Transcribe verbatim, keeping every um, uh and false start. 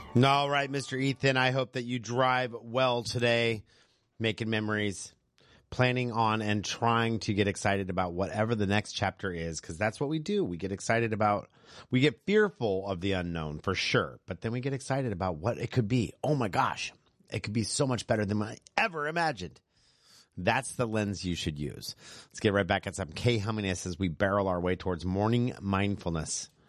All right, Mister Ethan, I hope that you drive well today, making memories, planning on and trying to get excited about whatever the next chapter is, because that's what we do. We get excited about, we get fearful of the unknown for sure, but then we get excited about what it could be. Oh my gosh, it could be so much better than I ever imagined. That's the lens you should use. Let's get right back at some Kay Humminess as we barrel our way towards morning mindfulness.